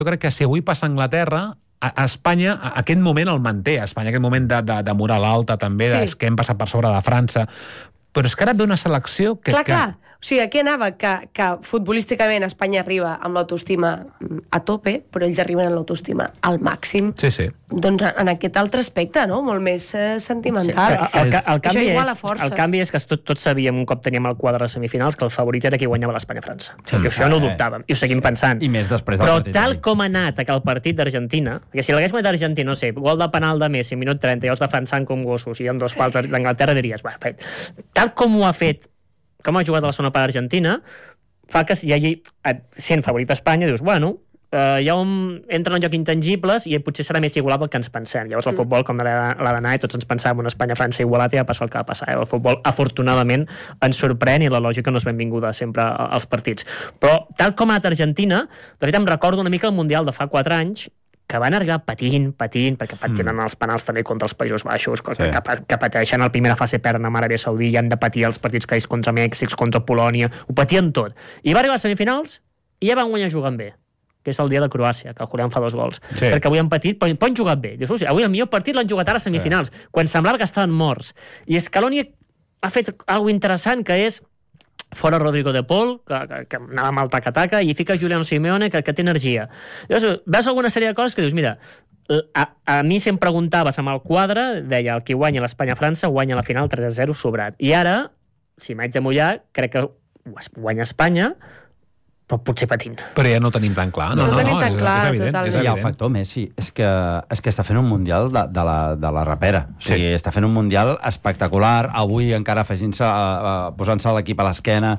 Jo crec que si avui passa a Anglaterra, a Espanya, aquest moment el manté, a Espanya, aquest moment de moral alta també, que hem passat per sobre de França, però és que ara ve una selecció que... Clar. O sigui, aquí anava que futbolísticament Espanya arriba amb l'autoestima a tope, però ells arriben amb l'autoestima al màxim. Sí. Doncs en aquest altre aspecte, no? Molt més sentimental. El canvi és que tots sabíem, un cop teníem el quadre de semifinals, que el favorit era qui guanyava l'Espanya-França. I això no ho dubtàvem, i ho seguim pensant. I més després del partit. Però tal com ha anat el partit d'Argentina, que si l'hagués guanyat Argentina, no sé, gol de penal de Messi, minut 30, i els defensant com gossos, i amb dos fals d'Anglaterra, diries, tal com ho ha fet, com ha jugat a la segona part d'Argentina, fa que hi hagi, sent favorit a Espanya, dius, hi ha entren en joc intangibles i potser serà més igualat del que ens pensem. Llavors el futbol, com l'ha d'anar, tots ens pensàvem una Espanya-França igualat i va passar el que va passar. El futbol, afortunadament, ens sorprèn i la lògica no és benvinguda sempre als partits. Però, tal com ha anat Argentina, de fet em recordo una mica el Mundial de fa 4 anys, que van arribar patint, perquè tenen els penals també contra els Països Baixos, que pateixen la primera fase, perden amb Aràbia Saudí, i han de patir els partits que és contra Mèxic, contra Polònia, ho patien tot. I va arribar a semifinals i ja van guanyar jugant bé, que és el dia de Croàcia, que el Corea en fa 2 gols. Perquè avui han patit, però han jugat bé. Dius, avui el millor partit l'han jugat ara a semifinals, quan semblava que estaven morts. I Scaloni ha fet alguna interessant, que és fora Rodrigo de Paul, que anava amb el taca-taca, i fica Juliano Simeone, que té energia. Llavors, veus alguna sèrie de coses que dius, mira, a mi si em preguntaves amb el quadre, deia, el qui guanya l'Espanya-França guanya la final 3-0 sobrat. I ara, si m'haig de mullar, crec que guanya Espanya, però potser patint. Però ja no ho tenim tan clar. No ho tenim tan clar, totalment. I el factor Messi és que està fent un mundial de la rapera. O sigui, està fent un mundial espectacular, avui encara posant-se l'equip a l'esquena,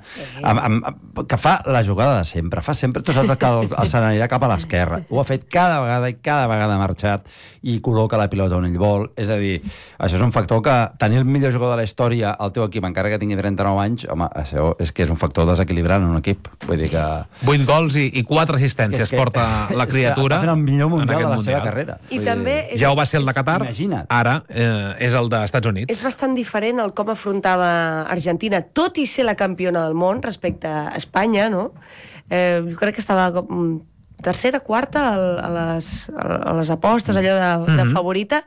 que fa la jugada de sempre. Fa sempre, tu saps que se n'anirà cap a l'esquerra. Ho ha fet cada vegada i cada vegada ha marxat i col·loca la pilota on ell vol. És a dir, això és un factor que tenir el millor jugador de la història al teu equip, encara que tingui 39 anys, home, això és que és un factor desequilibrant en un equip. Vull dir que 8 gols i 4 assistències porta la criatura. Està fent el millor mundial de la seva carrera. I també... Ja ho va ser el de Qatar, ara és el dels Estats Units. És bastant diferent el com afrontava Argentina, tot i ser la campiona del món respecte a Espanya, no? Jo crec que estava tercera, quarta a les apostes, allò de favorita.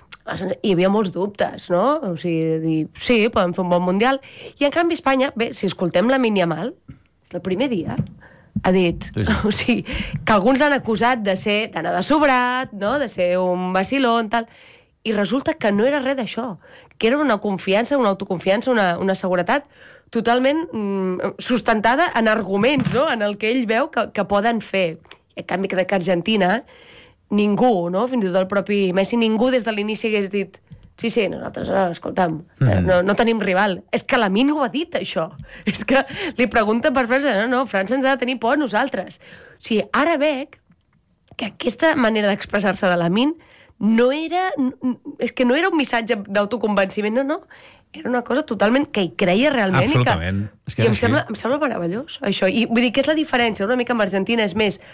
Hi havia molts dubtes, no? O sigui, dir, sí, podem fer un bon mundial. I en canvi Espanya, bé, si escoltem Lamine Yamal, el primer dia ha dit, o sigui, que alguns l'han acusat d'anar de sobrat, no? De ser un vacilón, tal, i resulta que no era res d'això, que era una confiança, una autoconfiança, una seguretat totalment sustentada en arguments, no? En el que ell veu que poden fer. I en canvi que Argentina, ningú, no? Fins i tot el propi Messi, ningú des de l'inici hagués dit sí, nosaltres, escolta'm, no tenim rival. És que Lamine ho ha dit, això. És que li pregunten per França, no, França ens ha de tenir por a nosaltres. O sigui, ara veig que aquesta manera d'expressar-se de Lamine és que no era un missatge d'autoconvenciment, no, era una cosa totalment que hi creia realment. Absolutament. I em sembla meravellós, això. I vull dir que és la diferència, una mica amb Argentina és més,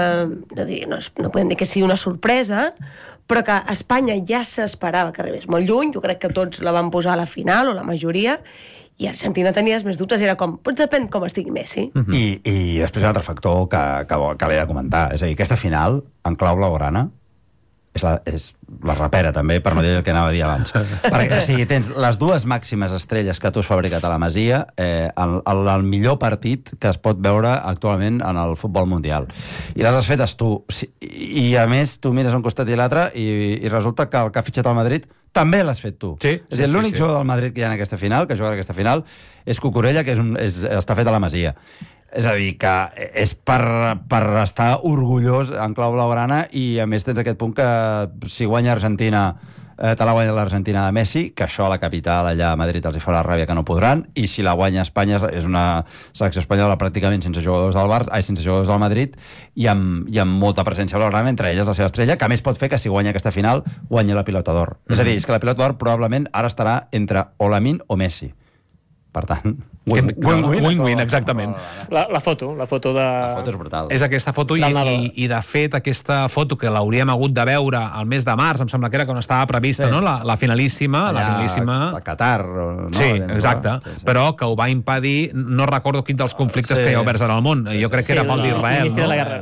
no podem dir que sigui una sorpresa, però que Espanya ja s'esperava que arribés molt lluny, jo crec que tots la van posar a la final, o la majoria, i Argentina tenies més dubtes, era com, doncs depèn com estigui Messi. I després un altre factor que l'he de comentar, és a dir, aquesta final, en clau blaugrana, és la rapera també, per no dir el que anava a dir abans. Perquè, o sigui, tens les 2 màximes estrelles que tu has fabricat a la Masia, el millor partit que es pot veure actualment en el futbol mundial. I les has fetes tu. I a més, tu mires un costat i l'altre i resulta que el que ha fitxat al Madrid també l'has fet tu. Sí, és a dir, l'únic jugador del Madrid que hi ha en aquesta final, que juga en aquesta final, és Cucurella, que està fet a la Masia. És a dir, que és per estar orgullós en clau blaugrana, i a més tens aquest punt que si guanya Argentina te la guanya l'Argentina de Messi, que això a la capital allà a Madrid els hi farà ràbia que no podran, i si la guanya Espanya és una selecció espanyola pràcticament sense jugadors del Madrid i amb molta presència blaugrana, entre elles la seva estrella, que a més pot fer que si guanya aquesta final guanyi la pilota d'or. És a dir, és que la pilota d'or probablement ara estarà entre o Lamine o Messi. Per tant, win-win, exactament. La foto de... La foto és brutal. És aquesta foto i de fet aquesta foto que l'hauríem hagut de veure al mes de març, em sembla que era quan estava prevista, no? La finalíssima. A Qatar. No? Sí, exacte. Sí. Però que ho va impedir, no recordo quin dels conflictes que hi ha oberts en el món. Jo crec que era pel d'Israel. L'inici de la guerra.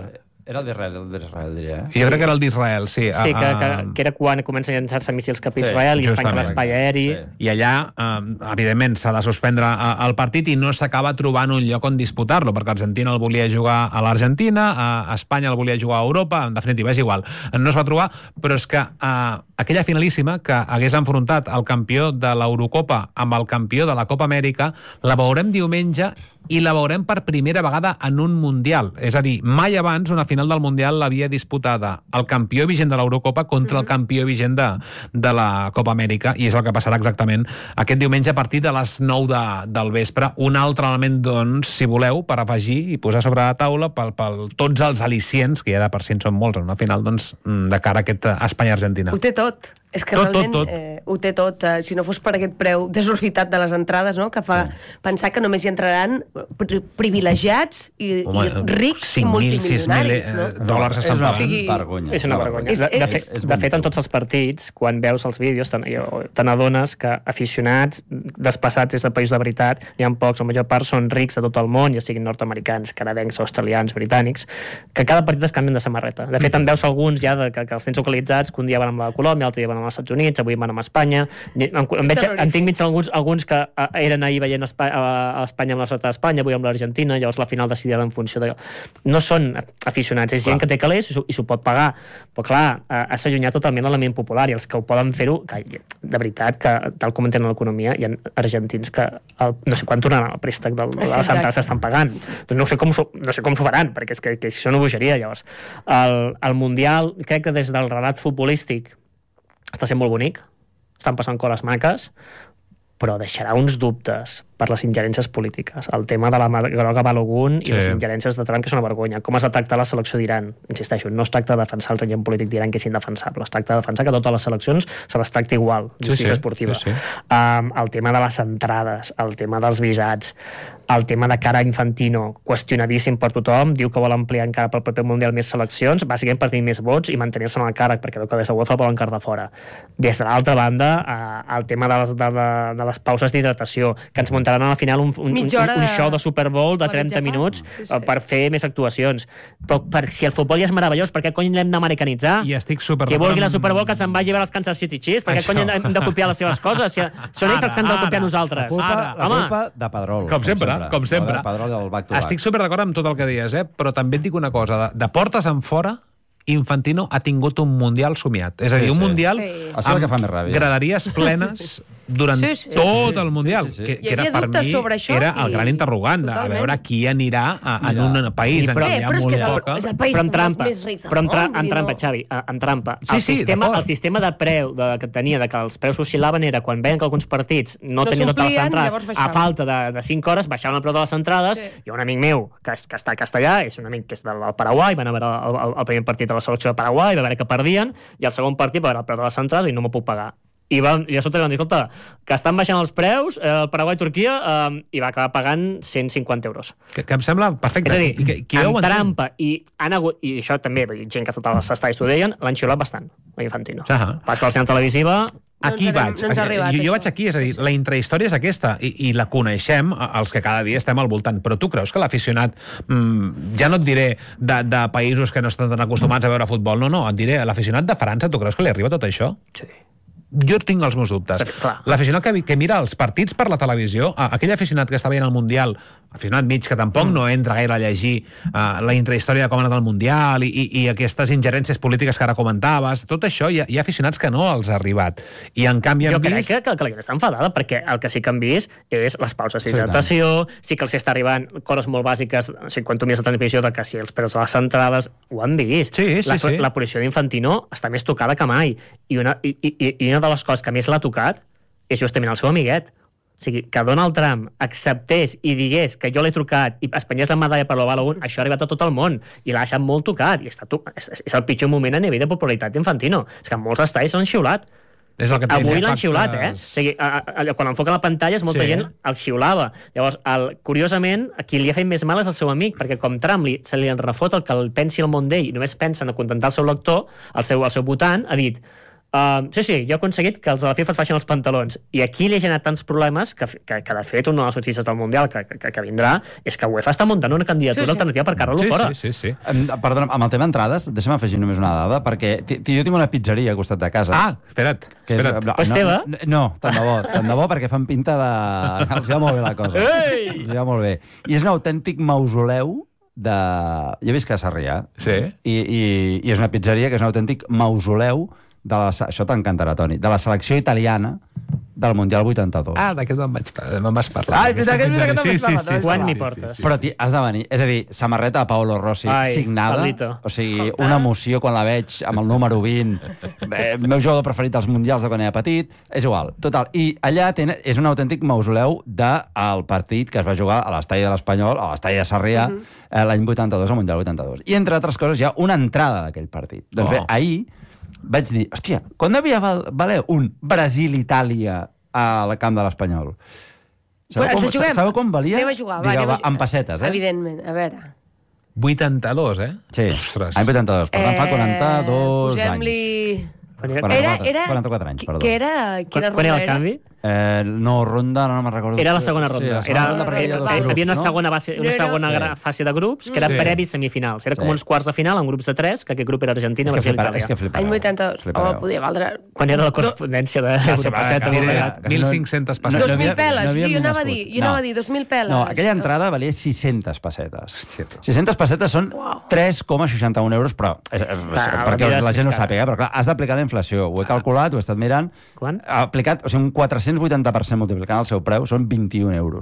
Era el d'Israel, diria. Jo crec que era el d'Israel, sí. Sí, que era quan comença a llançar-se míssils cap a Israel i es tanca l'espai aeri. I allà, evidentment, s'ha de suspendre el partit i no s'acaba trobant un lloc on disputar-lo, perquè Argentina el volia jugar a l'Argentina, a Espanya el volia jugar a Europa, en definitiva, és igual. No es va trobar, però és que aquella finalíssima que hagués enfrontat el campió de l'Eurocopa amb el campió de la Copa Amèrica, la veurem diumenge i la veurem per primera vegada en un Mundial. És a dir, mai abans una final del Mundial l'havia disputada el campió vigent de l'Eurocopa contra el campió vigent de la Copa Amèrica, i és el que passarà exactament aquest diumenge a partir de les 9 del vespre. Un altre element, doncs, si voleu, per afegir i posar sobre la taula per tots els al·licients, que ja de per si en són molts en una final, doncs, de cara a aquest Espanya-Argentina. Ho té tot. És que tot, realment tot. Ho té tot. Si no fos per aquest preu desorbitat de les entrades, no?, que fa pensar que només hi entraran privilegiats i rics i multimilionaris. Dòlars és una vergonya. És una vergonya. De fet, en tots els partits, quan veus els vídeos, te n'adones que aficionats desplaçats des del país de veritat, n'hi ha pocs, la major part són rics de tot el món, ja siguin nord-americans, canadencs, australians, britànics, que cada partit es canvien de samarreta. De fet, en veus alguns ja que els tens localitzats, que un dia van amb la Colòmbia, l'altre dia van amb els Estats Units, avui van amb Espanya. En tinc mig alguns que eren ahir veient a Espanya amb la sota d'Espanya, avui amb l'Argentina, llavors la final decidirà en funció de... No són aficionats, és gent que té calés i s'ho pot pagar. Però clar, s'ha allunyat totalment l'element popular, i els que ho poden fer-ho, de veritat, que tal com entenen l'economia, hi ha argentins que no sé quan tornaran el préstec de les entrades s'estan pagant. Doncs no sé com s'ho faran, perquè és que això no bogeria, llavors. El Mundial, crec que des del relat futbolístic està sent molt bonic, estan passant coses maques, però deixarà uns dubtes per les ingerències polítiques. El tema de la groga Balogun i les ingerències de Trump, que és una vergonya. Com es va tractar la selecció d'Iran? Insisteixo, no es tracta de defensar el règim polític d'Iran, que és indefensable. Es tracta de defensar que totes les seleccions se les tracti igual, justícia esportiva. El tema de les entrades, el tema dels visats, el tema de cara a Infantino, qüestionadíssim per tothom, diu que vol ampliar encara pel proper Mundial més seleccions, bàsicament per tenir més vots i mantenir-se en el càrrec, perquè veu que des de UEFA el volen quedar fora. Des de l'altra banda, el tema de les pauses d'hidratació, que ens muntaran a la final un show de Super Bowl de 30 minuts per fer més actuacions. Però si el futbol ja és meravellós, per què cony l'hem d'americanitzar? I estic super... Qui vulgui la Super Bowl que se'n vagi a veure els Kansas City Chiefs, per què cony hem de copiar les seves coses? Són ells els que han de copiar nosaltres. La culpa de Pedrol. Com sempre. Estic super d'acord amb tot el que dius, però també et dic una cosa, de portes en fora, Infantino ha tingut un Mundial somiat. És a dir, un Mundial amb graderies plenes durant tot el Mundial, que era per mi era el gran interrogant, a veure qui anirà en un país en què hi ha molt poca... És el país més ric del món. En trampa, Xavi, en trampa. El sistema de preu que tenia, que els preus oscil·laven, era quan veien que alguns partits no tenien totes les entrades, a falta de 5 hores baixaven el preu de les entrades. Hi ha un amic meu que està a Castellà, és un amic que és del Paraguai, van a veure el primer partit de la selecció de Paraguai, va veure que perdien, i el segon partit va veure el preu de les entrades i no m'ho puc pagar. I a sota van dir, escolta, que estan baixant els preus, el Paraguai-Turquia, i va acabar pagant 150 euros. Que em sembla perfecte. És a dir, amb trampa, i això també, gent que tots els estadis ho deien, l'han xiulat bastant, a Infantino. Pas que la senyal televisiva... Aquí vaig. Jo vaig aquí, és a dir, la intrahistòria és aquesta, i la coneixem els que cada dia estem al voltant, però tu creus que l'aficionat, ja no et diré de països que no estan tan acostumats a veure futbol, no, et diré, l'aficionat de França, tu creus que li arriba tot això? Sí. Jo tinc els meus dubtes. L'aficionat que mira els partits per la televisió, aquell aficionat que està veient el Mundial, aficionat mig que tampoc no entra gaire a llegir la intrahistòria de com ha anat el Mundial i aquestes ingerències polítiques que ara comentaves, tot això hi ha aficionats que no els ha arribat. I en canvi jo crec que la gent està enfadada, perquè el que sí que han vist és les pauses d'hidratació, sí que els està arribant coses molt bàsiques, quan tu mires la transmissió de que si els preus de les entrades ho han vist. La posició d'Infantino està més tocada que mai, i una de les coses que més l'ha tocat és justament el seu amiguet. O sigui, que Donald Trump acceptés i digués que jo l'he trucat i espenyés la medalla per l'Oval 1, això ha arribat a tot el món i l'ha deixat molt tocat, i és el pitjor moment a nivell de popularitat d'Infantino. És que molts estadis l'han xiulat. Avui l'han xiulat, O sigui, quan enfoca la pantalla molta gent el xiulava. Llavors, curiosament, a qui li ha fet més mal és el seu amic, perquè com Trump se li refot el que el pensi el món d'ell i només pensa en acontentar el seu lector, el seu votant, ha dit: Sí, jo he aconseguit que els de la FIFA es baixin els pantalons, i aquí li ha generat tants problemes que de fet, un dels notícies del Mundial que vindrà és que UEFA està muntant una candidatura alternativa per carregar-lo fora. Sí. Perdona, amb el tema entrades, deixa'm afegir només una dada, perquè jo tinc una pizzeria al costat de casa. Espera't. És teva? No, tant de bo, perquè fan pinta de... Els va molt bé la cosa. Els va molt bé. I és un autèntic mausoleu de... Jo he vist que a Sarrià. Sí. I és una pizzeria que és un autèntic mausoleu això t'encantarà, Toni, de la selecció italiana del Mundial 82. D'aquest me'n vas parlar. D'aquest sí. Quan m'hi portes? Però has de venir. És a dir, samarreta de Paolo Rossi signada. Pablito. O sigui, una emoció quan la veig amb el número 20. El meu jugador preferit als Mundials de quan era petit. És igual. Total. I allà és un autèntic mausoleu del partit que es va jugar a l'estadi de l'Espanyol, a l'estadi de Sarrià, l'any 82, al Mundial 82. I, entre altres coses, hi ha una entrada d'aquell partit. Doncs bé, ahir vaig dir, hòstia, quan devia valer un Brasil-Itàlia al camp de l'Espanyol? Sabeu com valia? Anem a jugar, amb pessetes, Evidentment, a veure. 82, Sí, Ostres. any 82. Per tant, fa 42 anys. Posem-li... 44 anys, perdó. Quina Quan era el canvi? No, ronda, no me'n recordo. Era la segona ronda. Sí, la segona ronda, perquè hi havia dos grups, Una segona fase de grups, que era previs semifinals. Era com uns quarts de final, en grups de 3, que aquest grup era Argentina, Brasil i Itàlia. És que flipareu. Any 82. Home, podia valdre... Quan era la correspondència de Europaceta? 1.500 pessetes. 2.000 peles. Jo anava a dir 2.000 peles. No, aquella entrada valia 600 pessetes. 600 pessetes són 3,61 euros, però perquè la gent ho sàpiga, però clar, has d'aplicar la inflació. Ho he calculat, ho he estat mirant. Quan? Ha aplicat, o sigui, un 480% multiplicant el seu preu, són 21 euros.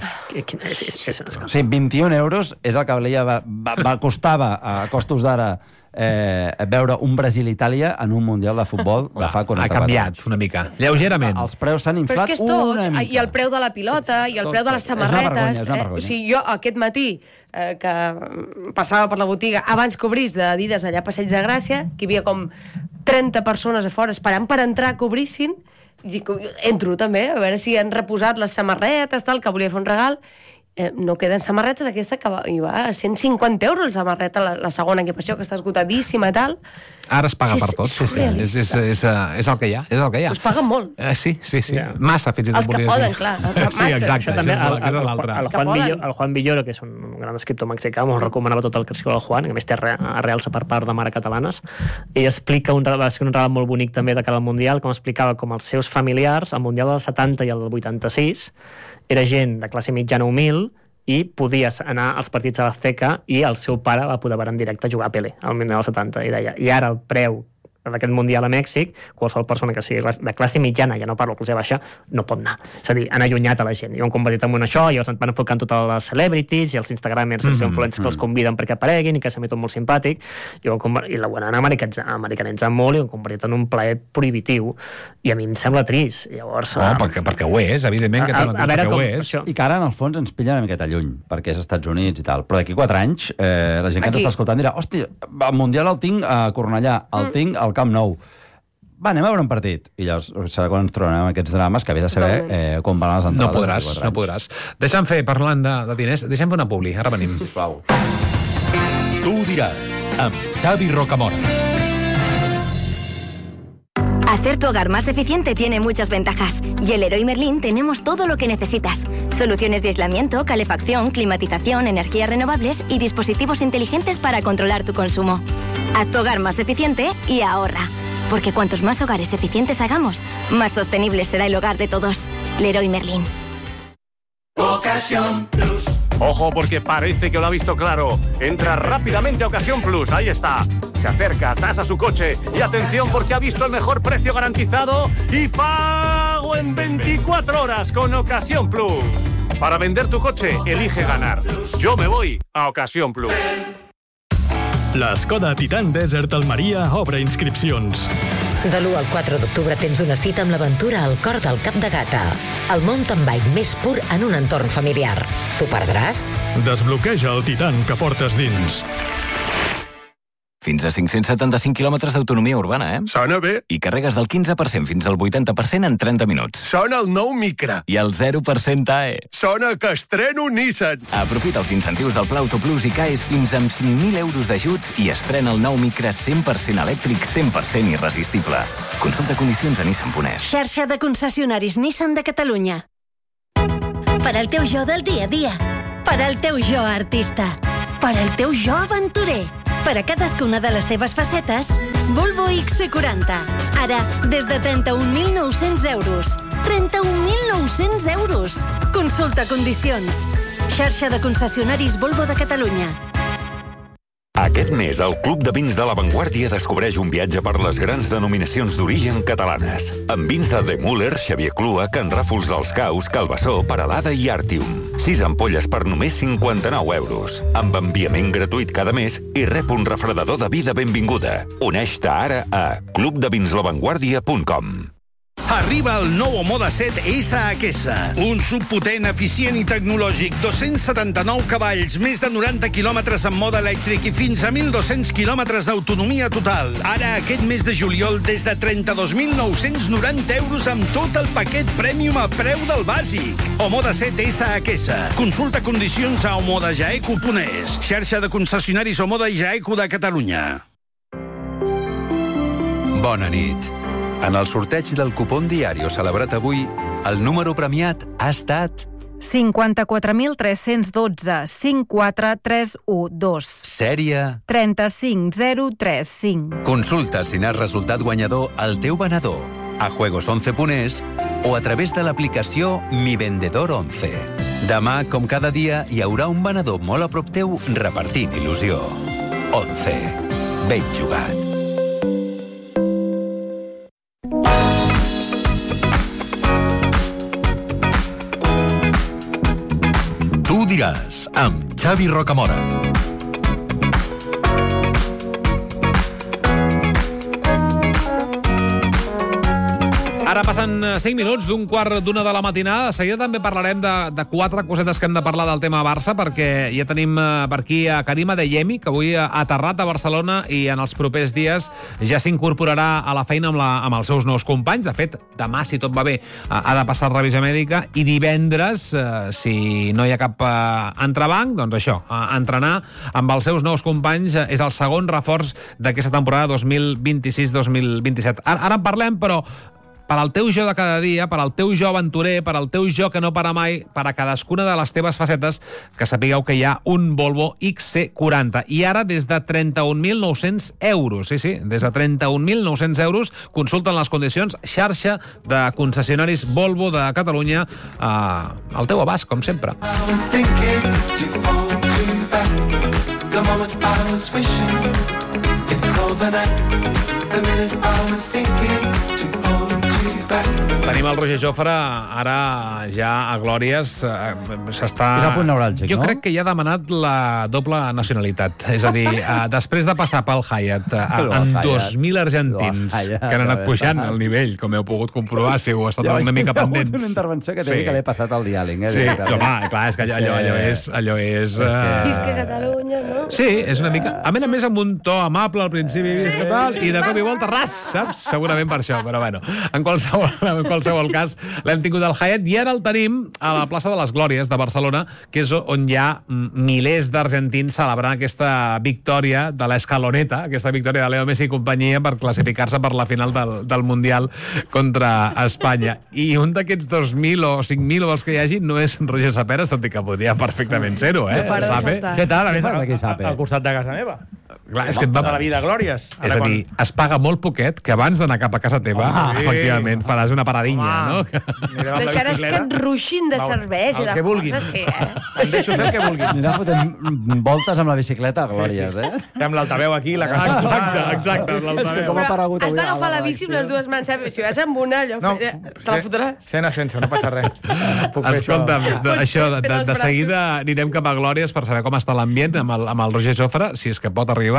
O sigui, 21 euros és el que costava a costos d'ara veure un Brasil-Itàlia en un Mundial de futbol de fa 44 anys. Ha canviat una mica, lleugerament. Els preus s'han inflat una mica. Però és que és tot, i el preu de la pilota, i el preu de les samarretes. És una vergonya. O sigui, jo aquest matí, que passava per la botiga, abans que obrís d'Adidas allà a Passeig de Gràcia, que hi havia com 30 persones a fora esperant per entrar que obrissin, i dic, entro també, a veure si han reposat les samarretes, tal, que volia fer un regal. No queden samarretes, aquesta que hi va a 150 euros la samarreta, la segona equipació, que està esgotadíssima, tal. Ara es paga per tot, sí. És el que hi ha, és el que hi ha. Us paguen molt. Sí. Massa, fins i tot. Els que poden, clar. Sí, exacte, també és l'altre. El Juan Villoro, que és un gran escriptor mexicà, molt recomanava tot el que escriu el Juan, que a més té arrels per part de mare catalanes, i explica un relat molt bonic també de cara al Mundial, com explicava com els seus familiars, al Mundial del 70 i el 86, era gent de classe mitjana humil, i podies anar als partits a l'Azteca i el seu pare va poder veure en directe jugar a Pelé al Mundial del 70, i deia, i ara el preu d'aquest Mundial a Mèxic, qualsevol persona que sigui de classe mitjana, ja no parlo classe baixa, no pot anar. És a dir, han allunyat a la gent. I ho han convertit en això, i van enfocant totes les celebrities i els instagramers, els influencers que els conviden perquè apareguin i que s'ha fet molt simpàtic, i ho han americanitzat molt i ho han convertit en un plaer prohibitiu. I a mi em sembla trist. Llavors, perquè ho és, evidentment, perquè ho és. I que ara, en el fons, ens pillen una miqueta lluny, perquè és als Estats Units i tal. Però d'aquí 4 anys, la gent que ens està escoltant dirà, hòstia, el Mundial el tinc a Cornellà, el tinc al Camp Nou. Va, anem a veure un partit. I llavors serà quan ens trobarem aquests drames que havia de saber com van les entrades. No podràs. Deixa'm fer, parlant de diners, deixa'm fer una publi. Ara venim. Sisplau. Tu diràs, amb Xavi Rocamora. Hacer tu hogar más eficiente tiene muchas ventajas. Y en Leroy Merlin tenemos todo lo que necesitas. Soluciones de aislamiento, calefacción, climatización, energías renovables y dispositivos inteligentes para controlar tu consumo. Haz tu hogar más eficiente y ahorra. Porque cuantos más hogares eficientes hagamos, más sostenible será el hogar de todos. Leroy Merlin. Ocasión Plus. Ojo, porque parece que lo ha visto claro. Entra rápidamente a Ocasión Plus, ahí está. Se acerca, tasa su coche y atención porque ha visto el mejor precio garantizado y pago en 24 horas con Ocasión Plus. Para vender tu coche, elige ganar. Yo me voy a Ocasión Plus. La Skoda Titan Desert Almeria obre inscripcions. De l'1 al 4 d'octubre tens una cita amb l'aventura al cor del Cap de Gata. El mountain bike més pur en un entorn familiar. T'ho perdràs? Desbloqueja el Titan que portes dins. Fins a 575 quilòmetres d'autonomia urbana, Sona bé. I carregues del 15% fins al 80% en 30 minuts. Sona el nou Micra. I el 0% AE. Sona que estreno Nissan. Aprofita els incentius del Pla Auto Plus i caes fins amb 5.000 euros d'ajuts i estrena el nou Micra 100% elèctric, 100% irresistible. Consulta condicions a Nissan.es. Xarxa de concessionaris Nissan de Catalunya. Per al teu jo del dia a dia. Per al teu jo artista. Per al teu jo aventurer. Per a cadascuna de les teves facetes, Volvo XC40. Ara, des de 31.900 euros. 31.900 euros. Consulta condicions. Xarxa de concessionaris Volvo de Catalunya. Aquest mes, el Club de Vins de La Vanguardia descobreix un viatge per les grans denominacions d'origen catalanes. Amb vins de De Müller, Xavier Clua, Can Ràfols dels Caus, Calbasó, Peralada i Artium. 6 ampolles per només 59 euros. Amb enviament gratuït cada mes i rep un refredador de vida benvinguda. Uneix-te ara a clubdevinslavanguardia.com. Arriba el nou Omoda 7 SHS, un subpotent, eficient i tecnològic, 279 cavalls, més de 90 quilòmetres en mode elèctric i fins a 1.200 quilòmetres d'autonomia total. Ara, aquest mes de juliol, des de 32.990 euros amb tot el paquet Premium a preu del bàsic. Omoda 7 SHS. Consulta condicions a omodajaeco.es, xarxa de concessionaris Omoda i Jaeco de Catalunya. Bona nit. En el sorteig del cupón diario celebrat avui, el número premiat ha estat 54.312 54312. Sèrie 35035. Consulta si n'has resultat guanyador al teu venedor, a juegos11.es o a través de l'aplicació Mi Vendedor 11. Demà, com cada dia, hi haurà un venedor molt a prop teu repartint il·lusió. 11. Ben jugat. Tu diràs, amb Xavi Rocamora. Ara passen 5 minuts d'un quart d'una de la matinada. De seguida també parlarem de 4 cosetes que hem de parlar del tema Barça, perquè ja tenim per aquí a Karim Adeyemi, que avui ha aterrat a Barcelona i en els propers dies ja s'incorporarà a la feina amb els seus nous companys. De fet, demà, si tot va bé, ha de passar revisió mèdica i divendres, si no hi ha cap entrebanc, doncs això, entrenar amb els seus nous companys és el segon reforç d'aquesta temporada 2026-2027. Ara en parlem, però per al teu jo de cada dia, per al teu jo aventurer, per al teu jo que no para mai, per a cadascuna de les teves facetes, que sapigueu que hi ha un Volvo XC40. I ara des de 31.900 euros. Sí, des de 31.900 euros. Consulten les condicions. Xarxa de concessionaris Volvo de Catalunya al teu abast, com sempre. Tenim el Roger Jofre ara ja a Glòries, s'està... És el punt neuràlgic, jo no? crec que ja ha demanat la doble nacionalitat. És a dir, després de passar pel Hyatt amb 2.000 argentins que han anat pujant el nivell, com heu pogut comprovar, si heu estat una mica pendents. Hi ha hagut una intervenció que té que l'he passat al diàling. Sí, home, clar, és que allò és... Visca Catalunya, no? Sí, és una mica... A més amb un to amable al principi, i de cop i volta, ras, saps? Segurament per això, però bueno, en qualsevol cas, l'hem tingut al Hyatt i ara el tenim a la plaça de les Glòries de Barcelona, que és on hi ha milers d'argentins celebrant aquesta victòria de l'Escaloneta, aquesta victòria de Leo Messi i companyia per classificar-se per la final del Mundial contra Espanya. I un d'aquests 2.000 o 5.000 o els que hi hagi no és Roger Saperas, tot i que podria perfectament ser-ho, Sape? Què tal? A més, al costat de casa meva. Clar, és que de la vida, Glòries. És a dir, es paga molt poquet que abans d'anar cap a casa teva, efectivament, faràs una paradinha, no? Deixaràs que et ruixin de cervesa i de coses, sí, Em deixo fer el que vulguin. Anirà fotent voltes amb la bicicleta a Glòries, I amb l'altaveu aquí, la casa. Exacte, amb l'altaveu. Com ha aparegut has avui d'agafar la bici amb les dues mans, si vas amb una, allò, te la fotràs. Cena sense, no passa res. Escolta'm, això, de seguida anirem cap a Glòries per saber com està l'ambient amb el Roger Jofre, si és que pot arribar,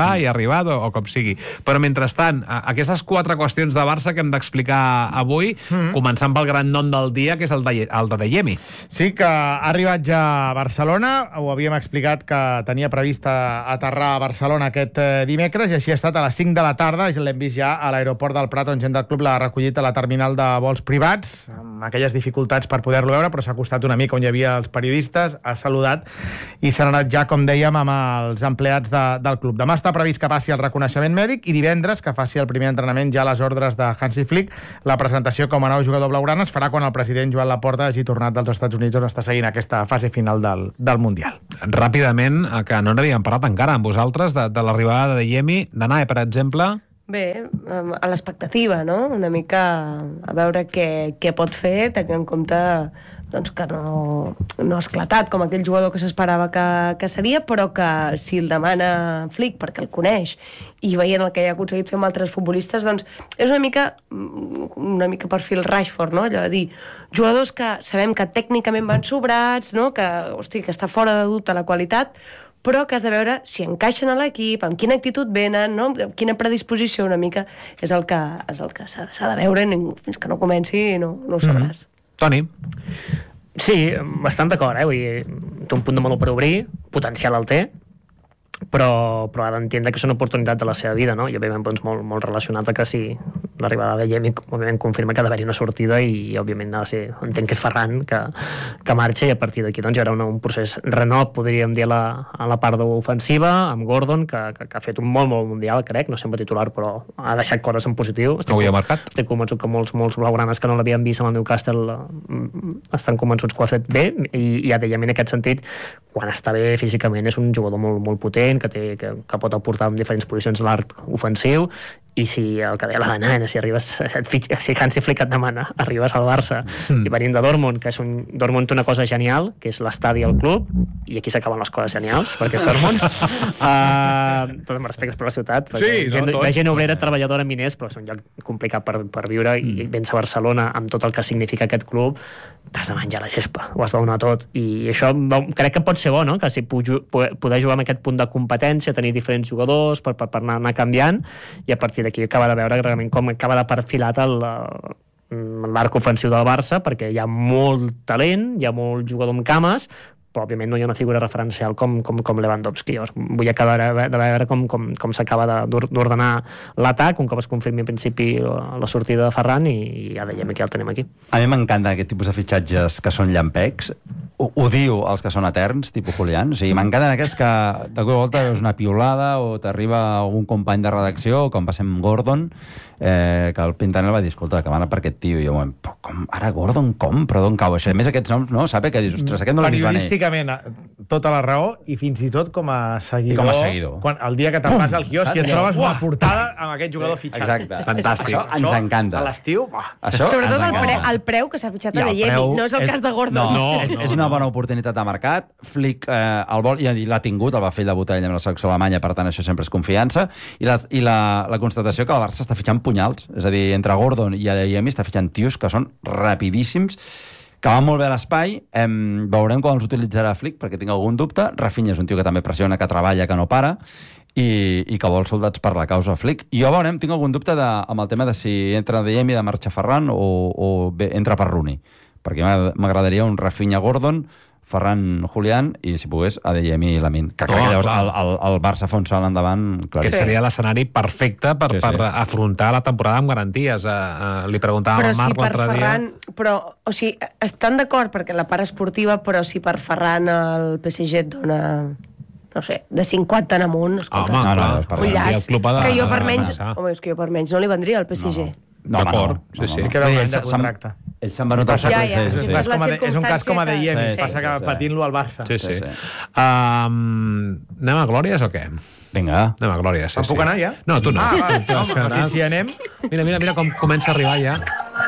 trucar i ha arribat o com sigui. Però mentrestant, aquestes 4 qüestions de Barça que hem d'explicar avui, començant pel gran nom del dia, que és el de Adeyemi. Sí, que ha arribat ja a Barcelona, ho havíem explicat que tenia previst aterrar a Barcelona aquest dimecres, i així ha estat a les 5 de la tarda, i l'hem vist ja a l'aeroport del Prat, on gent del club l'ha recollit a la terminal de vols privats, amb aquelles dificultats per poder-lo veure, però s'ha acostat una mica on hi havia els periodistes, ha saludat i s'ha anat ja, com dèiem, amb els empleats del club. Demà està previst que passi el reconeixement mèdic i divendres que faci el primer entrenament ja a les ordres de Hansi Flick. La presentació com a nou jugador blaugrana es farà quan el president Joan Laporta hagi tornat dels Estats Units, on està seguint aquesta fase final del Mundial. Ràpidament, que no n'havíem parlat encara amb vosaltres, de l'arribada d'Adeyemi, de Nae, per exemple. Bé, a l'expectativa, no? Una mica a veure què pot fer, tenint en compte doncs, que no ha esclatat com aquell jugador que s'esperava que seria, però que si el demana Flick perquè el coneix i veient el que ha aconseguit fer amb altres futbolistes, doncs és una mica perfil Rashford, no? Allò de dir, jugadors que sabem que tècnicament van sobrats, no? Que està fora de dubte la qualitat, però que has de veure si encaixen a l'equip, amb quina actitud venen, no? Amb quina predisposició, una mica és el que s'ha de veure, fins que no comenci no ho sabràs. Toni? Sí, bastant d'acord, Vull dir, té un punt de meló per obrir, potencial el té, però ha d'entendre que és una oportunitat de la seva vida, no? I òbviament doncs, molt relacionat a que si l'arribada de Yemi òbviament confirma que ha d'haver-hi una sortida i òbviament ha de ser, entenc que és Ferran que marxa, i a partir d'aquí doncs, hi haurà un procés renov, podríem dir, a la part ofensiva, amb Gordon, que ha fet un molt mundial, crec, no sempre titular, però ha deixat coses en positiu. Avui ha marcat. Estic convençut que molts blaugranes que no l'havien vist amb el Newcastle estan convençuts que ho ha fet bé, i Adeyemi en aquest sentit, quan està bé físicament, és un jugador molt potent, que pot aportar en diferents posicions de l'arc ofensiu, i si el que deia la Dana, si Hansi Flick et demana, arribes al Barça i venint de Dortmund, que és Dortmund té una cosa genial, que és l'estadi al club, i aquí s'acaben les coses genials, perquè és Dortmund. Tot amb respectes per la ciutat, la gent obrera, treballadora, miners, però és un lloc complicat per viure, i vens a Barcelona amb tot el que significa aquest club, t'has de menjar la gespa, ho has de donar tot, i això crec que pot ser bo, no? Que si poder jugar amb aquest punt de competència, tenir diferents jugadors per anar canviant, i a partir d'aquí acaba de veure realment com acaba de perfilat l'arc ofensiu del Barça, perquè hi ha molt talent, hi ha molt jugador amb cames, però òbviament no hi ha una figura referencial com Lewandowski. Vull acabar de veure com s'acaba d'ordenar l'atac, un cop es confirmi en principi la sortida de Ferran, i ja dèiem que ja el tenim aquí. A mi m'encanten aquest tipus de fitxatges que són llampecs. Odio els que són eterns, tipus Julián. O sigui, m'encanten aquests que de cop volta veus una piulada o t'arriba algun company de redacció, com va ser amb Gordon, que el Pintanel va dir, escolta, que van per aquest tio, i jo, ara Gordon com? Però d'on cau això? A més, aquests noms, no? Saps que dius, ostres, aquest no l'he vist venir. Periodísticament, tota la raó, i fins i tot com a seguidor. Quan el dia que te'n vas al quiosc i et trobes una portada amb aquest jugador fitxat. Exacte. Fantàstic. Això ens encanta. A l'estiu, sobretot el preu que s'ha fitxat a Adeyemi, no és el cas de Gordon. No, és una bona oportunitat de mercat. Flick el vol, i l'ha tingut, el va fer debutar ell amb la selecció alemanya, per tant això sempre és confiança, i la constatació que el Barça està fitxant punyals, és a dir, entre Gordon i Adeyemi està fitxant tios que són rapidíssims, que van molt bé a l'espai. Veurem quan els utilitzarà Flick, perquè tinc algun dubte. Rafinha és un tio que també pressiona, que treballa, que no para, i que vol soldats per la causa Flick. I jo veurem, tinc algun dubte amb el tema de si entra Adeyemi de marxa Ferran o entra per Rooney, perquè m'agradaria un Rafinha Gordon, Ferran Julián, i si pogués Adeyemi i Lamine, que crec que llavors el Barça fa un salt endavant claríssim. Aquest seria l'escenari perfecte per afrontar la temporada amb garanties. Li preguntàvem al Marc l'altre dia. Però, o sigui, estan d'acord perquè la part esportiva, però si per Ferran el PSG et dona, no sé, de 50 en amunt, escolta, un llaç, que jo per menys no li vendria al PSG. D'acord, sí. Que era un any de contracte. Ells s'han venut al sac. És un cas com Adeyemi, passa que patint-lo al Barça. Sí. Anem a Glòries o què? Vinga. Anem a Glòries, sí. Em puc anar ja? No, tu no. Fins hi anem. Mira com comença a arribar ja.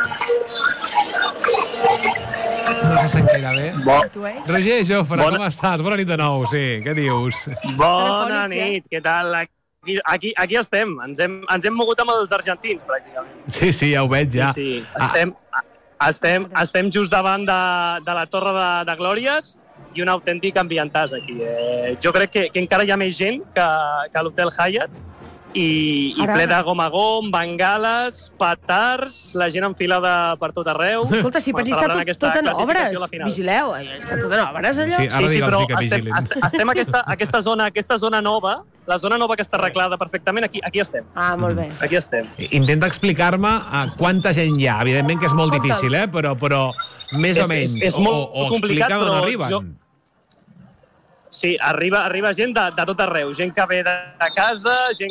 No se sent gaire bé. Roger Jofre, com estàs? Bona nit de nou, sí. Què dius? Bona nit, què tal? Aquí estem, ens hem mogut amb els argentins, pràcticament. Sí, ja ho veig, ja. Sí. Estem just davant de la Torre de Glòries i un autèntic ambientàs aquí. Jo crec que encara hi ha més gent que a l'Hotel Hyatt i ple de gom a gom, bengales, petards, la gent enfilada per tot arreu. Escolta, si per està tot en obres. Vigileu, està tot en obres allò. Sí, però estem aquesta zona nova, la zona nova que està arreglada perfectament, aquí estem. Ah, molt bé. Aquí estem. Intenta explicar-me quanta gent hi ha. Evidentment que és molt difícil, però més o menys. És molt complicat, explica'm on però... arriben. Sí, arriba gent de tot arreu. Gent que ve de casa, gent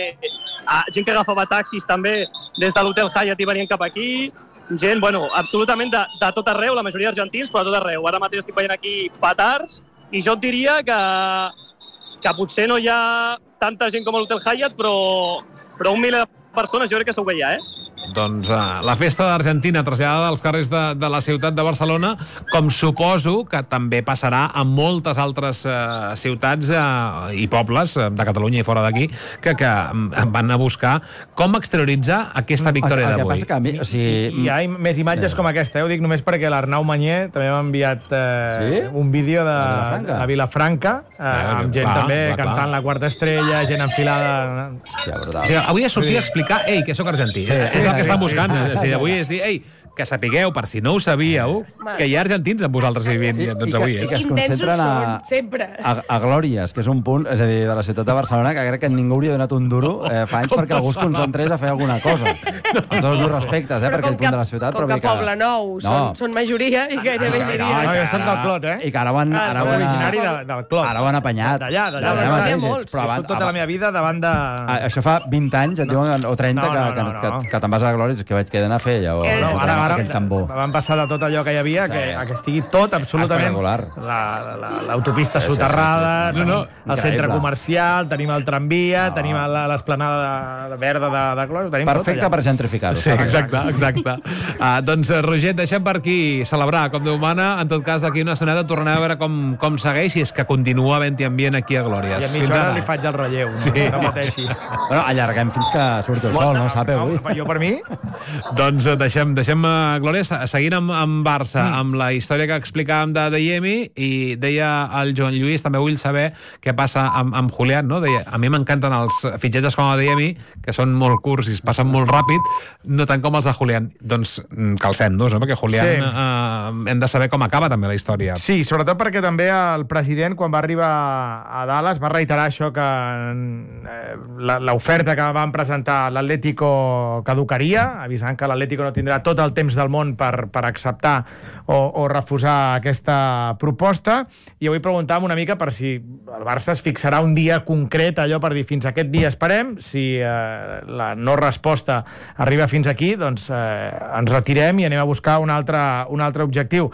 que agafava taxis també des de l'Hotel Hyatt i venien cap aquí. Gent, absolutament de tot arreu, la majoria argentins, però de tot arreu. Ara mateix estic veient aquí petards i jo et diria que potser no hi ha tanta gent com a l'Hotel Hyatt, però 1.000 persones jo crec que s'ho veia, Doncs la festa d'Argentina traslladada als carrers de la ciutat de Barcelona, com suposo que també passarà a moltes altres ciutats i pobles de Catalunya i fora d'aquí que van a buscar com exterioritzar aquesta victòria d'avui. El que passa que a mi... Hi ha més imatges com aquesta, ho dic només perquè l'Arnau Mañé també m'ha enviat un vídeo de Vilafranca, amb gent també cantant la quarta estrella, gent enfilada... Avui ha sortit a explicar que sóc argentí. És el que estan buscant. Avui és dir, que sapigueu, per si no ho sabíeu, que hi ha argentins amb vosaltres vivint. Doncs avui és. I que es concentren a Glòries, que és un punt, és a dir, de la ciutat de Barcelona, que crec que ningú hauria donat un duro fa anys perquè algú es concentrés a fer alguna cosa. Amb tots els respectes, per aquell punt de la ciutat. Com que Poble Nou són majoria i gairebé diria... No, són del Clot, I que ara ho han... originari del Clot. Ara ho han apanyat. D'allà, molts. Tota la meva vida davant de... Això fa 20 anys, et diuen, o 30, que te'n vas a Glòries, que vaig quedar a fer allò... Van passar de tot allò que hi havia que estigui tot absolutament l'autopista soterrada, el centre comercial, tenim el tramvia, tenim l'esplanada verda de Glòria, perfecte per gentrificar-ho. Sí, exacte. Doncs Roger, deixem per aquí celebrar com Déu mana. En tot cas, d'aquí una estoneta tornarem a veure com segueix i és que continua havent-hi ambient aquí a Glòries. I a mitja hora li faig el relleu, no pateixi. Allarguem fins que surti el sol, no sapeu? Jo per mi? Doncs deixem Glòria, seguint amb Barça, amb la història que explicàvem de Dayemi, i deia el Joan Lluís, també vull saber què passa amb Julián, no? Deia, a mi m'encanten els fitxatges com a Dayemi, que són molt curts i es passen molt ràpid, no tant com els de Julián. Doncs calcem-nos, no? Perquè Julián hem de saber com acaba també la història. Sí, sobretot perquè també el president, quan va arribar a Dallas, va reiterar això que l'oferta que van presentar l'Atlético caducaria, avisant que l'Atlético no tindrà tot el temps del món per acceptar o refusar aquesta proposta, i avui preguntàvem una mica per si el Barça es fixarà un dia concret, allò per dir fins aquest dia esperem, si la no resposta arriba fins aquí, doncs ens retirem i anem a buscar un altre objectiu.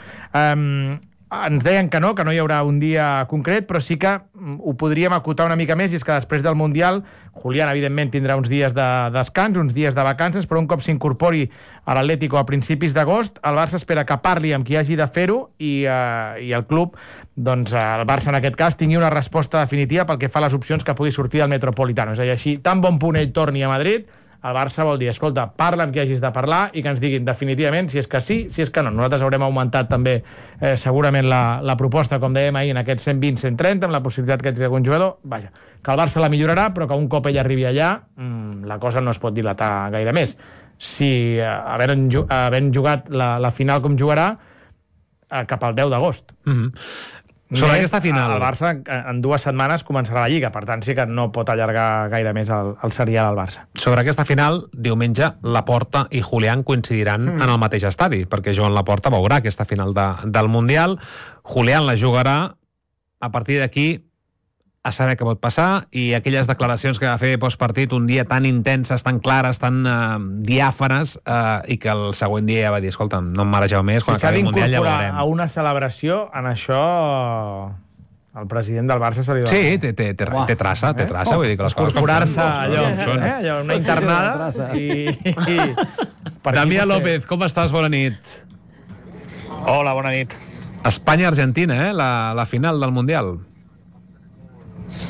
Ens deien que no hi haurà un dia concret, però sí que ho podríem acotar una mica més, i és que després del Mundial Julián, evidentment, tindrà uns dies de descans, uns dies de vacances, però un cop s'incorpori a l'Atlético a principis d'agost, el Barça espera que parli amb qui hagi de fer-ho i el club, doncs el Barça en aquest cas, tingui una resposta definitiva pel que fa a les opcions que pugui sortir del Metropolitano. És a dir, així, tan bon punt ell torni a Madrid, el Barça vol dir, escolta, parla amb qui hagis de parlar i que ens diguin definitivament si és que sí, si és que no. Nosaltres haurem augmentat també segurament la proposta, com dèiem ahir, en aquests 120-130, amb la possibilitat que ets algun jugador. Vaja, que el Barça la millorarà, però que un cop ell arribi allà, la cosa no es pot dilatar gaire més. Si havent jugat la final com jugarà, cap al 10 d'agost. Sobre aquesta final. El Barça en 2 setmanes començarà la Lliga, per tant sí que no pot allargar gaire més el serial al Barça. Sobre aquesta final, diumenge, Laporta i Julián coincidiran en el mateix estadi, perquè Joan Laporta veurà aquesta final del Mundial. Julián la jugarà, a partir d'aquí a saber què pot passar, i aquelles declaracions que va fer postpartit un dia tan intenses, tan clares, tan diàfanes, i que el següent dia ja va dir, escolta, no em marejeu més, quan acabi el Mundial ja veurem. Si s'ha d'incorporar a una celebració, en això el president del Barça se li dona. Sí, té traça, vull dir que les coses com són. Allò, una internada i... Damià López, com estàs? Bona nit. Hola, bona nit. Espanya-Argentina, la final del Mundial.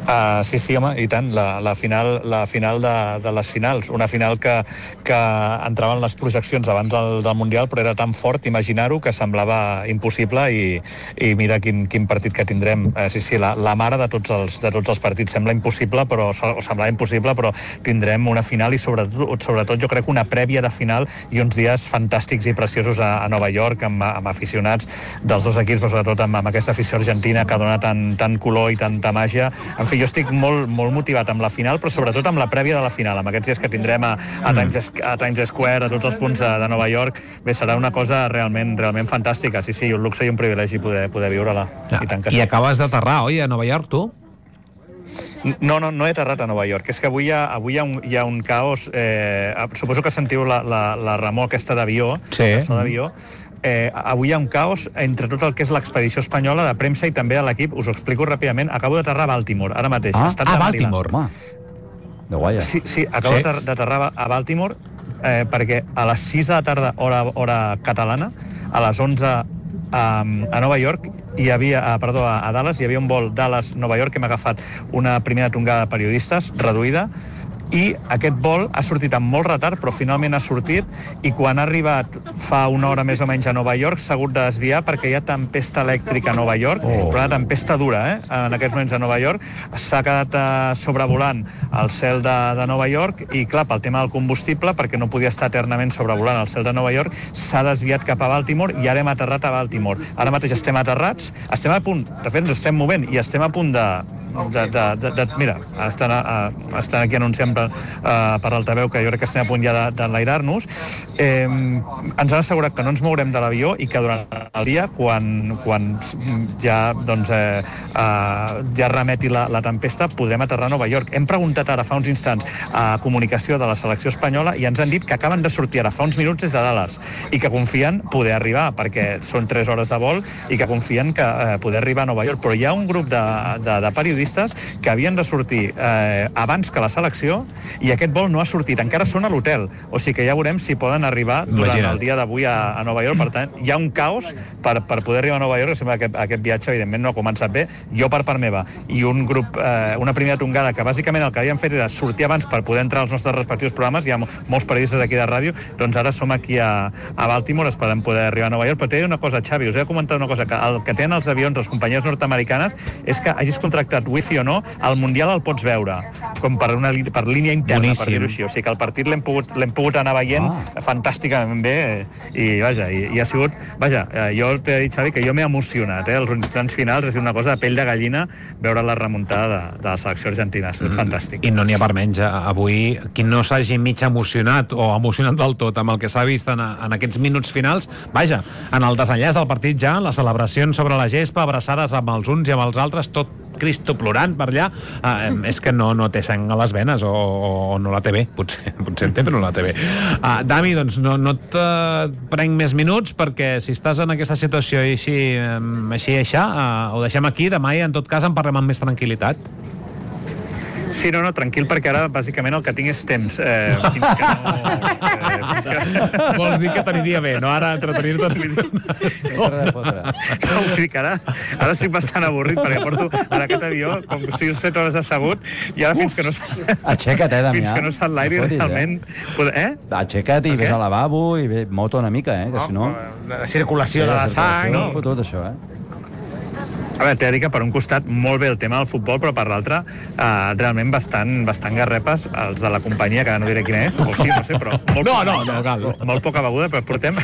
Sí, home, i tant, la final de les finals, una final que entrava en les projeccions abans del Mundial, però era tan fort imaginar-ho que semblava impossible i mira quin partit que tindrem. La mare de tots els partits semblava impossible, però tindrem una final i sobretot jo crec que una prèvia de final i uns dies fantàstics i preciosos a Nova York amb aficionats dels dos equips, però sobretot amb aquesta afició argentina que dona tant color i tanta màgia. En fi, jo estic molt motivat amb la final, però sobretot amb la prèvia de la final, amb aquests dies que tindrem a Times Square, a tots els punts de Nova York. Bé, serà una cosa realment fantàstica. Sí, un luxe i un privilegi poder viure-la. I acabes d'aterrar, oi, a Nova York, tu? No he aterrat a Nova York. És que avui hi ha un caos. Suposo que sentiu la remor aquesta d'avió. Sí. Avui hi ha un caos entre tot el que és l'expedició espanyola de premsa i també a l'equip. Us ho explico ràpidament. Acabo d'aterrar a Baltimore, ara mateix. Baltimore. De guaia. Sí, acabo d'aterrar a Baltimore perquè a les 6 de la tarda, hora catalana, a les 11 a Nova York a Dallas, hi havia un vol Dallas-Nova York que m'ha agafat una primera tongada de periodistes reduïda, i aquest vol ha sortit amb molt retard, però finalment ha sortit, i quan ha arribat fa una hora més o menys a Nova York s'ha hagut de desviar perquè hi ha tempesta elèctrica a Nova York, però una tempesta dura, en aquests moments a Nova York. S'ha quedat sobrevolant el cel de Nova York i, clar, pel tema del combustible, perquè no podia estar eternament sobrevolant el cel de Nova York, s'ha desviat cap a Baltimore i ara hem aterrat a Baltimore. Ara mateix estem aterrats, estem a punt, de fet ens estem movent i estem a punt mira, estan aquí anunciant per l'altaveu que jo crec que estem a punt ja d'enlairar-nos. Ens han assegurat que no ens mourem de l'avió i que durant el dia, quan ja remeti la tempesta, podrem aterrar a Nova York. Hem preguntat ara fa uns instants a comunicació de la selecció espanyola i ens han dit que acaben de sortir ara fa uns minuts des de Dallas i que confien poder arribar, perquè són 3 hores de vol, i que confien que poder arribar a Nova York. Però hi ha un grup de periodistes que havien de sortir abans que la selecció i aquest vol no ha sortit, encara són a l'hotel, o sigui que ja veurem si poden arribar durant el dia d'avui a Nova York. Per tant, hi ha un caos per poder arribar a Nova York. Sembla que aquest viatge evidentment no ha començat bé. Jo per part meva i un grup, una primera tongada que bàsicament el que havien fet era sortir abans per poder entrar als nostres respectius programes. Hi ha molts periodistes aquí de ràdio, doncs ara som aquí a Baltimore, esperem poder arribar a Nova York. Però t'he dit una cosa, Xavi, us he de comentar una cosa, que el que tenen els avions, les companyies nord-americanes, és que hagis contractat wifi o no, al Mundial el pots veure, com per línia interna, per dir-ho així. O sigui que el partit l'hem pogut anar veient fantàsticament bé i vaja, i ha sigut... Vaja, jo t'he dit, Xavi, que jo m'he emocionat, els instants finals ha sigut una cosa de pell de gallina veure la remuntada de la selecció argentina. Ha sigut fantàstic. I no n'hi ha per menys. Avui, qui no s'hagi mig emocionat o emocionat del tot amb el que s'ha vist en aquests minuts finals, vaja, en el desenllaç del partit ja, les celebracions sobre la gespa, abraçades amb els uns i amb els altres, tot Cristo plorant per allà, és que no té sang a les venes o no la té bé, potser en té però no la té bé. Dami, doncs no et prenc més minuts perquè si estàs en aquesta situació i així, ho deixem aquí, demà i en tot cas en parlem amb més tranquil·litat. Sí, no, tranquil, perquè ara bàsicament el que tinc és temps. Fins que no... Vols dir que t'aniria bé, no? Ara entretenir-te no, vull dir que ara estic bastant avorrit perquè porto en aquest avió com 6 o 7 hores assegut i ara fins que no... Aixeca't, Damià. Fins que no s'enlairi realment... Aixeca't i ves al lavabo i mou-te una mica, que si no... La circulació de la sang... No, fotut això, A veure, t'he de dir que per un costat molt bé el tema del futbol, però per l'altre realment bastant garrepes els de la companyia, que no diré quina és, o sí, no sé, però molt poca beguda, però portem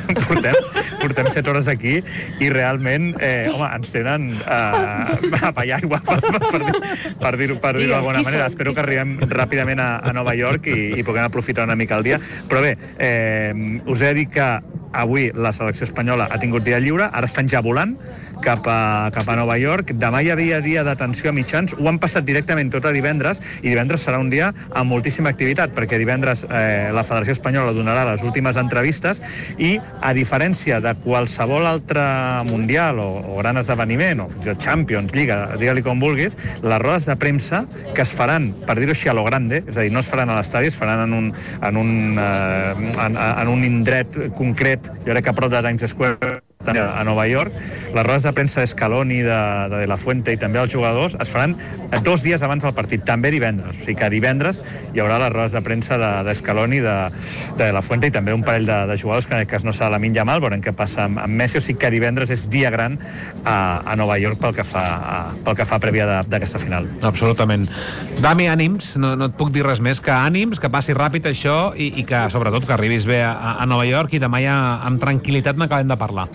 7 hores aquí i realment, home, ens tenen a ballar aigua, per dir-ho d'alguna manera. Espero que arribem ràpidament a Nova York i puguem aprofitar una mica el dia. Però bé, us he de dir que avui la selecció espanyola ha tingut dia lliure, ara estan ja volant cap a Nova York. Demà hi havia dia d'atenció a mitjans, ho han passat directament tot a divendres, i divendres serà un dia amb moltíssima activitat, perquè divendres la Federació Espanyola donarà les últimes entrevistes i, a diferència de qualsevol altre mundial o gran esdeveniment, o Champions, Lliga, digue-li com vulguis, les rodes de premsa que es faran, per dir-ho així, a lo grande, és a dir, no es faran a l'estadi, es faran en un indret concret, jo crec que a prop de Times Square, a Nova York. Les rodes de premsa d'Escaloni, de La Fuente i també els jugadors es faran 2 dies abans del partit, també divendres. O sigui que divendres hi haurà les rodes de premsa d'Escaloni, de La Fuente i també un parell de jugadors, que en aquest cas no serà Lamine Yamal, veurem què passa amb Messi. O sigui que divendres és dia gran a Nova York pel que fa prèvia d'aquesta final. Absolutament. Dami, ànims, no et puc dir res més que ànims, que passi ràpid això i que, sobretot, que arribis bé a Nova York i demà ja amb tranquil·litat n'acabem de parlar.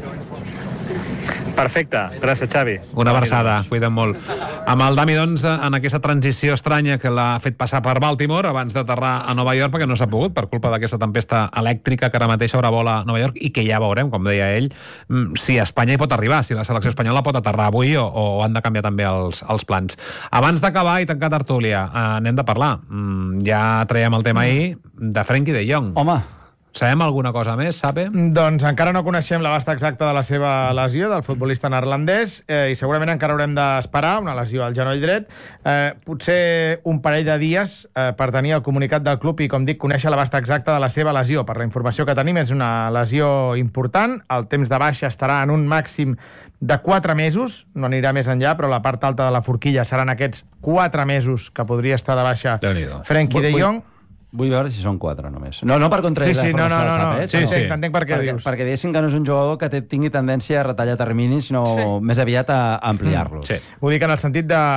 Perfecte, gràcies, Xavi. Una abraçada, cuida't molt. Amb el Dami, doncs, en aquesta transició estranya que l'ha fet passar per Baltimore abans d'aterrar a Nova York, perquè no s'ha pogut per culpa d'aquesta tempesta elèctrica que ara mateix sobrevola Nova York i que ja veurem, com deia ell, si Espanya hi pot arribar, si la selecció espanyola pot aterrar avui o han de canviar també els plans. Abans d'acabar i tancar tertúlia, anem de parlar. Ja traiem el tema ahir de Frenkie de Jong. Home, sabem alguna cosa més, sabe? Doncs encara no coneixem l'abast exacte de la seva lesió, del futbolista neerlandès, i segurament encara haurem d'esperar una lesió al genoll dret. Potser un parell de dies per tenir el comunicat del club i, com dic, conèixer l'abast exacte de la seva lesió. Per la informació que tenim, és una lesió important. El temps de baixa estarà en un màxim de 4 mesos, no anirà més enllà, però la part alta de la forquilla seran aquests 4 mesos que podria estar de baixa Frenkie de Jong. Vull veure si són 4 només. No per contrair la informació del SAP. Sí, entenc per què dius. Perquè diguéssim que no és un jugador que tingui tendència a retallar terminis, sinó més aviat a ampliar-los. Ho dic en el sentit de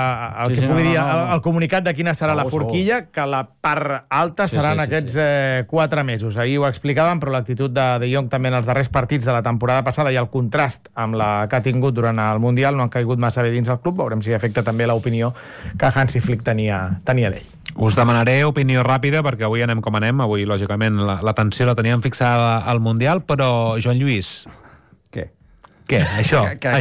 el comunicat de quina serà la forquilla, que la part alta seran aquests 4 mesos. Ahir ho explicàvem, però l'actitud de Jong també en els darrers partits de la temporada passada i el contrast amb la que ha tingut durant el Mundial no han caigut massa bé dins el club. Veurem si afecta també l'opinió que Hansi Flick tenia d'ell. Us demanaré opinió ràpida, perquè avui anem com anem. Avui, lògicament, l'atenció la teníem fixada al Mundial, però, Joan Lluís... Què? Això? Que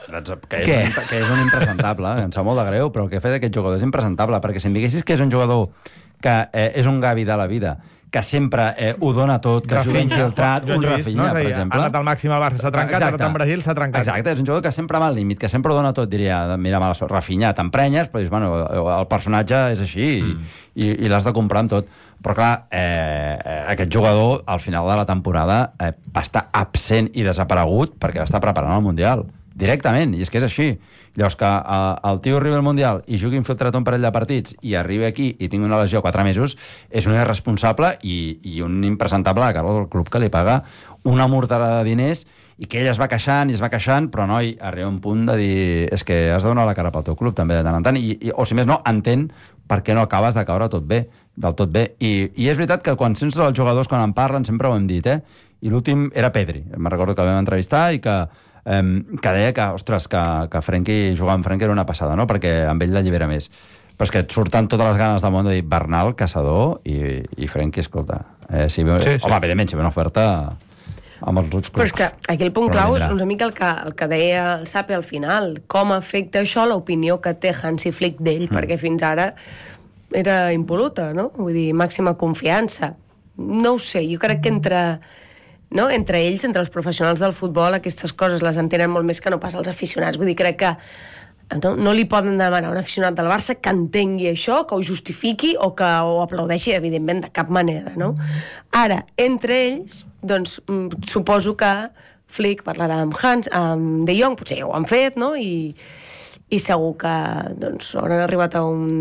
és un impresentable, em sap molt de greu, però el que ha fet aquest jugador és impresentable, perquè si em diguessis que és un jugador que és un Gavi de la vida, que sempre ho dona tot, que juga infiltrat, un Rafinha, per exemple. Ha anat al màxim al Barça, s'ha trencat, ha anat al Brasil, s'ha trencat. Exacte, és un jugador que sempre va al límit, que sempre ho dona tot, diria, mira, Rafinha, t'emprenyes, però dius, bueno, el personatge és així i l'has de comprar amb tot. Però clar, aquest jugador, al final de la temporada, va estar absent i desaparegut perquè va estar preparant el Mundial. Directament, i és que és així. Llavors que el tio arriba al Mundial i jugui infiltrat un parell de partits i arribi aquí i tingui una lesió a 4 mesos, és un irresponsable i un impresentable de cara al club que li paga una morterada de diners i que ell es va queixant, però noi, arriba un punt de dir és que has de donar la cara pel teu club també de tant en tant, o si més no, entén per què no acabes de caure del tot bé. I és veritat que quan sents els jugadors quan en parlen, sempre ho hem dit, i l'últim era Pedri, me'n recordo que el vam entrevistar i que deia que, ostres, que Frenkie, jugar amb Frenkie era una passada, no? Perquè amb ell l'allibera més. Però és que et surten totes les ganes del món de dir Bernal, Caçador i Frenkie, escolta. Home, evidentment, si ve una oferta amb els ulls clubs. Però és que aquí el punt clau és una mica el que deia el Sape al final. Com afecta això l'opinió que té Hansi Flick d'ell? Perquè fins ara era impoluta, no? Vull dir, màxima confiança. No ho sé, jo crec que entre ells, entre els professionals del futbol, aquestes coses les entenen molt més que no pas els aficionats. Vull dir, crec que no li poden demanar a un aficionat del Barça que entengui això, que ho justifiqui o que ho aplaudeixi, evidentment, de cap manera, no? Ara, entre ells, doncs, suposo que Flick parlarà amb De Jong, potser ja ho han fet, no? I segur que doncs, hauran arribat a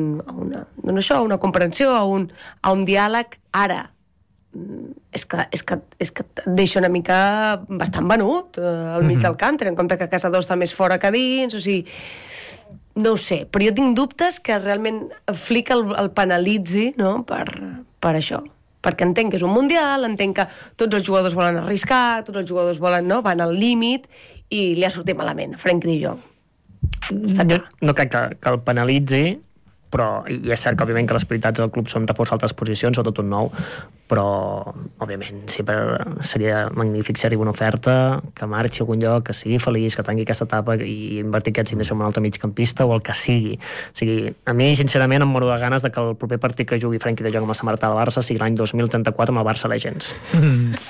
una comprensió, a un diàleg. Ara, és que et deixa una mica bastant venut al mig del camp, tenint en compte que Caçador està més fora que dins, o sigui, no ho sé, però jo tinc dubtes que realment Flick el penalitzi, no?, per això, perquè entenc que és un Mundial, entenc que tots els jugadors volen arriscar, tots els jugadors van al límit i li ha sortit malament a Frenkie de Jong. No crec que el penalitzi, però i és cert que òbviament que les prioritats del club són reforçar altres posicions o tot un nou, però òbviament seria magnífic si arriba una oferta, que marxi a algun lloc, que sigui feliç, que tanqui aquesta etapa i invertir aquests diners en un altre migcampista o el que sigui. O sigui, a mi sincerament em moro de ganes de que el proper partit que jugui Frenkie de Jong amb la samarreta del Barça sigui l'any 2034 amb el Barça Legends.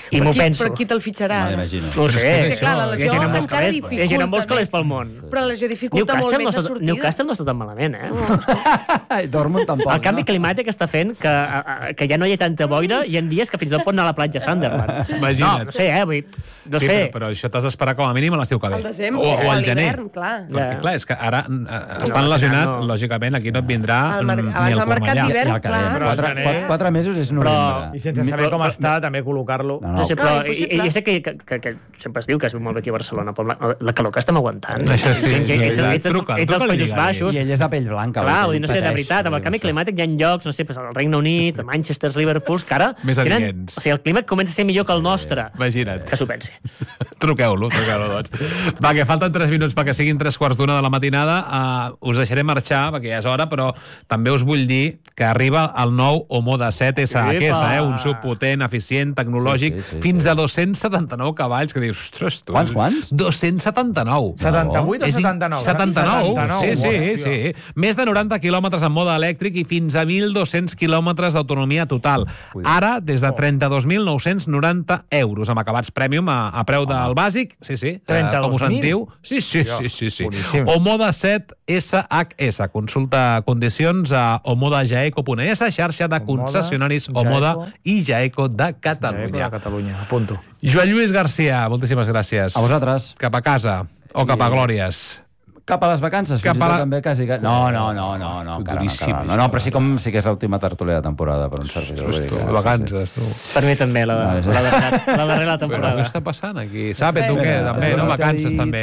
I m'ho penso. Però qui te'l fitxarà? No, imagino. No ho sé. Clar, la lesió encara hi ha dificulta gent amb molts calés més. pel món. Però la lesió dificulta molt més la sortida. Newcastle no està tan malament, Dortmund tampoc, el canvi climàtic està fent que ja no hi ha tanta boira i hi ha dies que fins i tot pot anar a la platja Sunderland. Imagina't. No sé, vull dir, no sé. Però això t'has d'esperar com a mínim a l'estiu que ve. Al desembre, o al gener. l'hivern, clar. Perquè, clar, és que ara estan lesionat, lògicament, aquí no et vindrà ni el mercat Cornellà. d'hivern, clar. 4 mesos és novembre. I sense saber com està, també col·locar-lo. No sé, però jo sé que sempre es diu que es viu molt bé aquí a Barcelona, però la calor que estem aguantant. Això sí, Ets als Països Baixos. I ell és de pell blanca. Clar, vull dir, no sé, de veritat, amb el canvi climàtic hi ha llocs, no sé, al Regne Unit, a Manchester, Liverpool, que ara més adients. O sigui, el clima comença a ser millor que el nostre. Imagina't. Que s'ho pensi. Truqueu-lo, doncs. Va, que falten 3 minuts perquè siguin 3:15 de la matinada. Us deixaré marxar, perquè ja és hora, però també us vull dir que arriba el nou Omoda 7 SHS, un sub potent, eficient, tecnològic, fins a 279 cavalls, que dius, ostres, tu... Quants? 279. 78 o 79? 79, sí. Més de 90 quilòmetres en mode elèctric i fins a 1.200 quilòmetres d'autonomia total. Ara, des de 32.990 euros, amb acabats prèmium a preu del bàsic. Sí, com us sentiu. Sí. Omoda 7 SHS. Consulta condicions a omodajaeco.es, xarxa de concessionaris Omoda i Jaeco de Catalunya. Apunto. Joan Lluís García, moltíssimes gràcies. A vosaltres. Cap a casa o cap a glòries. Cap a les vacances, fins i tot també quasi... No, encara no. No, però sí que és l'última tertúlia de temporada per un servidor. Vacances, tu. Per mi també, la darrera temporada. Però què està passant aquí? Sabe tu què? També, no? Vacances, també.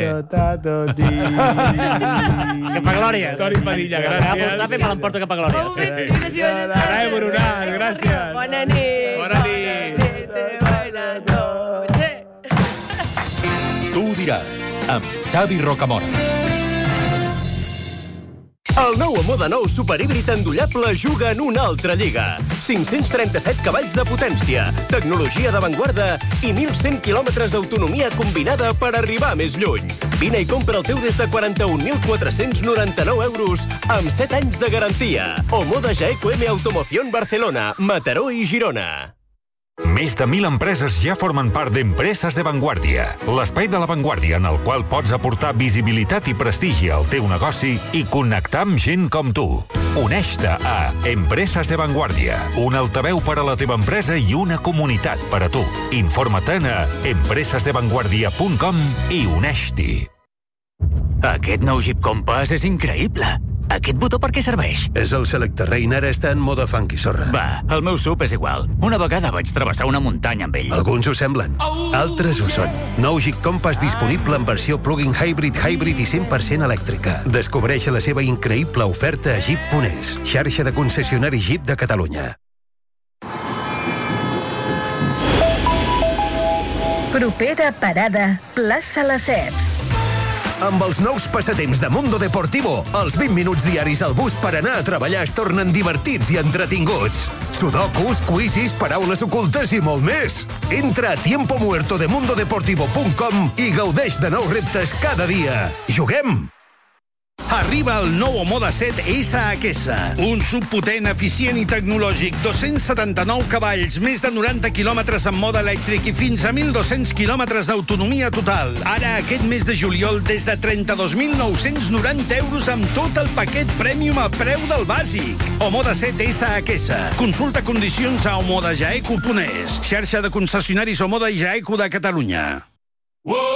Cap a glòries. Toni Padilla, gràcies. Sabe, me l'emporto cap a glòries. Carai, Brunat, gràcies. Bona nit. Bona nit. Tu ho diràs, amb Xavi Rocamora. El nou Omoda 9 superhíbrid endollable juga en una altra lliga. 537 cavalls de potència, tecnologia d'avantguarda i 1.100 quilòmetres d'autonomia combinada per arribar més lluny. Vine i compra el teu des de 41.499 euros amb 7 anys de garantia. Omoda Jaeco M Automoción Barcelona, Mataró i Girona. Més de 1.000 empreses ja formen part d'Empreses de Vanguardia, l'espai de l'avantguàrdia en el qual pots aportar visibilitat i prestigi al teu negoci i connectar amb gent com tu. Uneix-te a Empreses de Vanguardia, un altaveu per a la teva empresa i una comunitat per a tu. Informa-te'n a empresesdevanguardia.com i uneix-t'hi. Aquest nou Jeep Compass és increïble. Aquest botó per què serveix? És el Selecta Rain, ara està en mode funky, sorra. Va, el meu sub és igual. Una vegada vaig travessar una muntanya amb ell. Alguns ho semblen, altres ho són. Nou Jeep Compass disponible en versió plug-in hybrid i 100% elèctrica. Descobreix la seva increïble oferta a Jeep.es, xarxa de concessionaris Jeep de Catalunya. Propera parada, plaça Lesseps. Amb els nous passatemps de Mundo Deportivo, els 20 minuts diaris al bus per anar a treballar es tornen divertits i entretinguts. Sudokus, quizzes, paraules ocultes i molt més. Entra a tiempomuertodemundodeportivo.com i gaudeix de nous reptes cada dia. Juguem! Arriba el nou Omoda 7 SHS, un subpotent, eficient i tecnològic, 279 cavalls, més de 90 quilòmetres en mode elèctric i fins a 1.200 quilòmetres d'autonomia total. Ara, aquest mes de juliol, des de 32.990 euros amb tot el paquet prèmium a preu del bàsic. Omoda 7 SHS. Consulta condicions a omodajaeco.es, xarxa de concessionaris Omoda i Jaeco de Catalunya.